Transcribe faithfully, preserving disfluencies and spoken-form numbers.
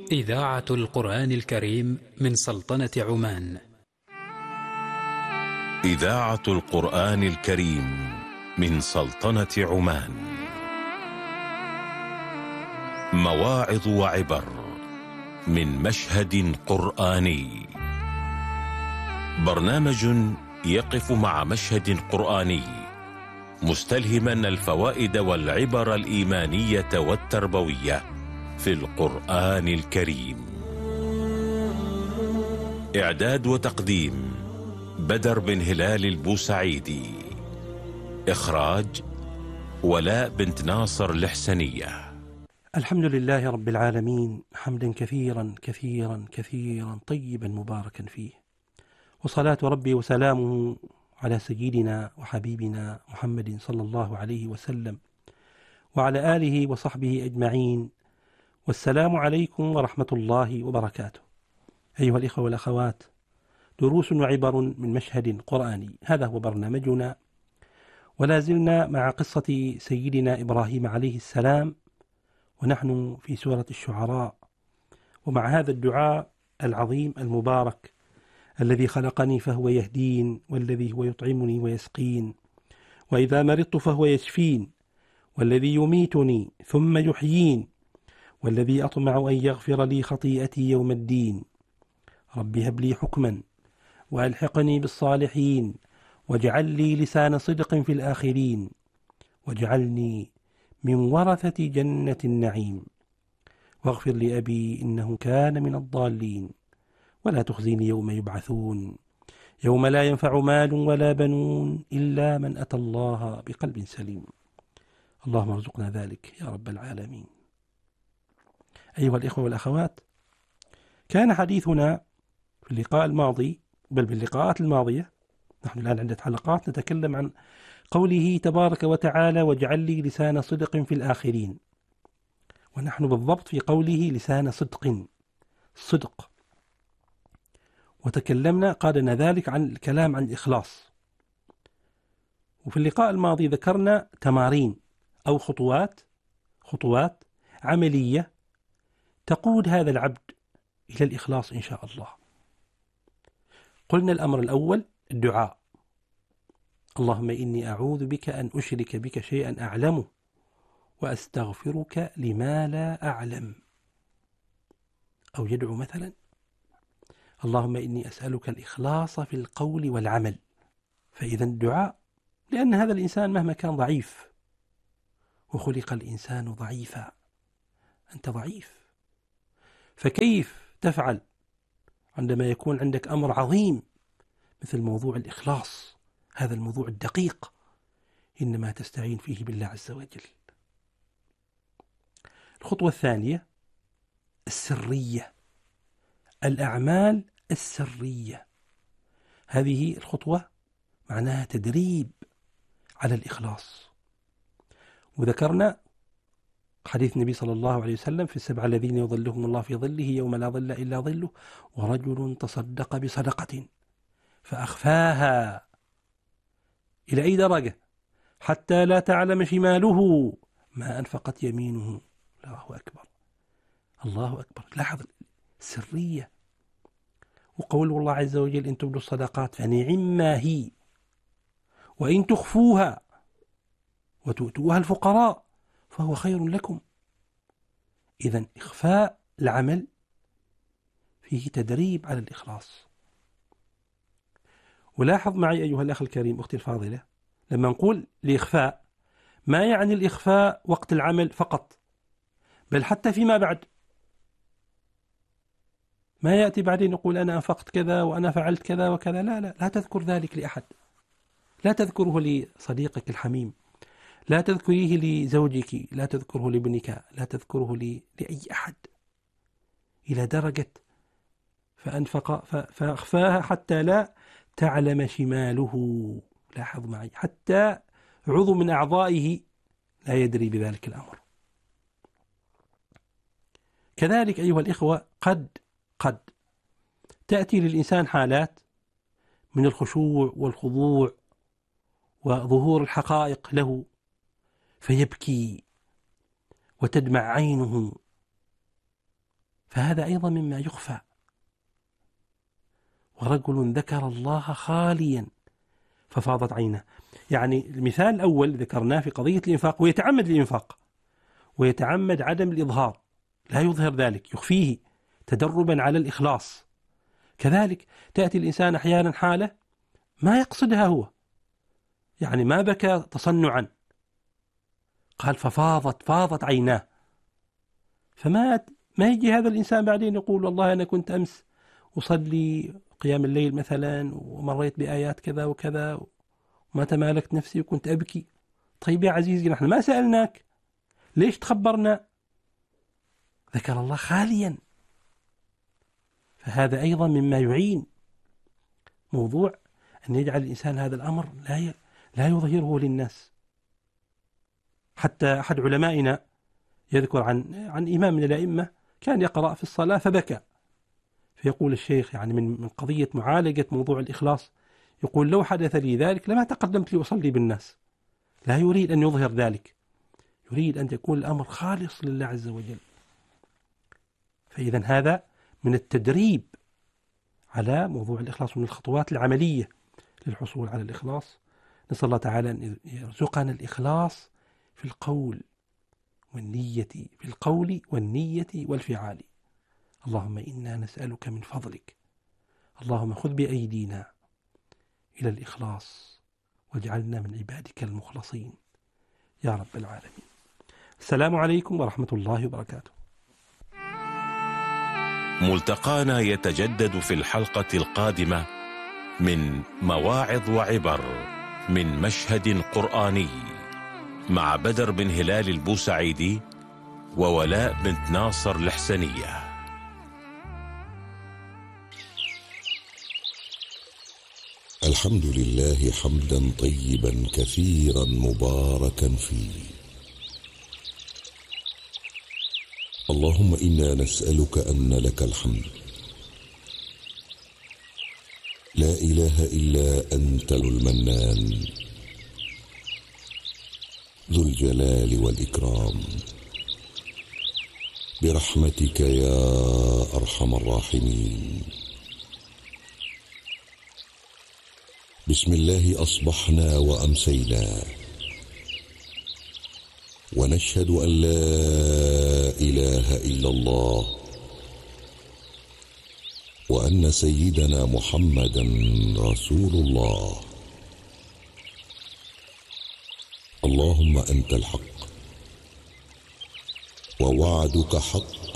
إذاعة القرآن الكريم من سلطنة عمان. إذاعة القرآن الكريم من سلطنة عمان. مواعظ وعبر من مشهد قرآني. برنامج يقف مع مشهد قرآني مستلهما الفوائد والعبر الإيمانية والتربوية في القرآن الكريم. إعداد وتقديم بدر بن هلال البوسعيدي. إخراج ولاء بنت ناصر الحسنية. الحمد لله رب العالمين، حمدا كثيرا كثيرا كثيرا طيبا مباركا فيه، وصلاة ربي وسلامه على سيدنا وحبيبنا محمد صلى الله عليه وسلم وعلى آله وصحبه أجمعين. والسلام عليكم ورحمة الله وبركاته. أيها الإخوة والأخوات، دروس وعبر من مشهد قرآني، هذا هو برنامجنا، ولا زلنا مع قصة سيدنا إبراهيم عليه السلام، ونحن في سورة الشعراء، ومع هذا الدعاء العظيم المبارك: الذي خلقني فهو يهدين، والذي هو يطعمني ويسقين، وإذا مرضت فهو يشفين، والذي يميتني ثم يحيين، والذي أطمع أن يغفر لي خطيئتي يوم الدين. رب هب لي حكما وألحقني بالصالحين، واجعل لي لسان صدق في الآخرين، واجعلني من ورثة جنة النعيم، واغفر لأبي إنه كان من الضالين، ولا تخزيني يوم يبعثون يوم لا ينفع مال ولا بنون إلا من أتى الله بقلب سليم. اللهم ارزقنا ذلك يا رب العالمين. أيها الإخوة والأخوات، كان حديثنا في اللقاء الماضي، بل باللقاءات الماضية، نحن الآن عدة حلقات نتكلم عن قوله تبارك وتعالى: واجعل لي لسان صدق في الآخرين، ونحن بالضبط في قوله لسان صدق، صدق. وتكلمنا قادنا ذلك عن الكلام عن الإخلاص. وفي اللقاء الماضي ذكرنا تمارين أو خطوات خطوات عملية تقود هذا العبد إلى الإخلاص إن شاء الله. قلنا الأمر الأول الدعاء: اللهم إني أعوذ بك أن أشرك بك شيئا أعلمه، وأستغفرك لما لا أعلم. أو يدعو مثلا: اللهم إني أسألك الإخلاص في القول والعمل. فإذا الدعاء، لأن هذا الإنسان مهما كان ضعيف، وخلق الإنسان ضعيفا، أنت ضعيف، فكيف تفعل عندما يكون عندك أمر عظيم مثل موضوع الإخلاص؟ هذا الموضوع الدقيق إنما تستعين فيه بالله عز وجل. الخطوة الثانية السرية، الأعمال السرية. هذه الخطوة معناها تدريب على الإخلاص. وذكرنا حديث النبي صلى الله عليه وسلم في السبعة الذين يظلهم الله في ظله يوم لا ظل إلا ظله: ورجل تصدق بصدقة فأخفاها. إلى أي درجة؟ حتى لا تعلم شماله ما أنفقت يمينه. الله أكبر، الله أكبر. لاحظ السرية. وقول الله عز وجل: إن تبدوا الصدقات فنعم ما هي، وإن تخفوها وتؤتوها الفقراء فهو خير لكم. إذن إخفاء العمل فيه تدريب على الإخلاص. ولاحظ معي أيها الأخ الكريم، أختي الفاضلة، لما نقول الإخفاء ما يعني الإخفاء وقت العمل فقط، بل حتى فيما بعد. ما يأتي بعدين يقول أنا أنفقت كذا وأنا فعلت كذا وكذا، لا لا لا تذكر ذلك لأحد، لا تذكره لصديقك الحميم، لا تذكريه لزوجك، لا تذكره لابنك، لا تذكره لأي أحد، إلى درجة فأنفق فأخفاها حتى لا تعلم شماله. لاحظ معي، حتى عضو من أعضائه لا يدري بذلك الأمر. كذلك أيها الإخوة، قد قد تأتي للإنسان حالات من الخشوع والخضوع وظهور الحقائق له، فيبكي وتدمع عينه، فهذا أيضا مما يخفى. ورجل ذكر الله خاليا ففاضت عينه. يعني المثال الأول ذكرناه في قضية الإنفاق، ويتعمد الإنفاق ويتعمد عدم الإظهار، لا يظهر ذلك، يخفيه تدربا على الإخلاص. كذلك تأتي الإنسان أحيانا حالة ما يقصدها هو، يعني ما بكى تصنعا، قال ففاضت فاضت عيناه، فما ما يجي هذا الإنسان بعدين يقول والله أنا كنت أمس أصلي قيام الليل مثلا ومريت بآيات كذا وكذا وما تمالكت نفسي وكنت أبكي. طيب يا عزيزي نحن ما سألناك، ليش تخبرنا؟ ذكر الله خاليا. فهذا أيضا مما يعين موضوع أن يجعل الإنسان هذا الأمر لا لا يظهره للناس. حتى أحد علمائنا يذكر عن عن إمام من الأئمة كان يقرأ في الصلاة فبكى، فيقول الشيخ يعني من من قضية معالجة موضوع الإخلاص، يقول لو حدث لي ذلك لما تقدمت لأصلي بالناس. لا يريد أن يظهر ذلك، يريد أن يكون الأمر خالص لله عز وجل. فإذا هذا من التدريب على موضوع الإخلاص، من الخطوات العملية للحصول على الإخلاص. نسأل الله تعالى أن يرزقنا الإخلاص في القول والنية، في القول والنية والفعال. اللهم إنا نسألك من فضلك، اللهم خذ بأيدينا إلى الإخلاص واجعلنا من عبادك المخلصين يا رب العالمين. السلام عليكم ورحمة الله وبركاته. ملتقانا يتجدد في الحلقة القادمة من مواعظ وعبر من مشهد قرآني مع بدر بن هلال البوسعيدي وولاء بنت ناصر الحسنية. الحمد لله حمدا طيبا كثيرا مباركا فيه. اللهم إنا نسألك أن لك الحمد، لا إله إلا أنت المنان ذو الجلال والإكرام، برحمتك يا أرحم الراحمين. بسم الله أصبحنا وأمسينا ونشهد أن لا إله إلا الله وأن سيدنا محمدا رسول الله. اللهم أنت الحق ووعدك حق